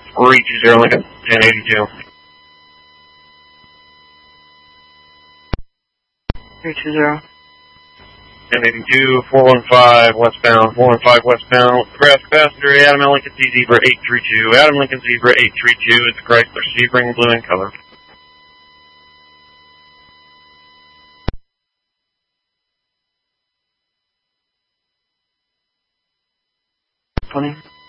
320 Lincoln, 1082. 320. 1082, 415 westbound, 415 westbound. Craft passenger, Adam Lincoln C Zebra 832. Adam Lincoln Zebra 832. It's Chrysler Sebring, blue in color. 20.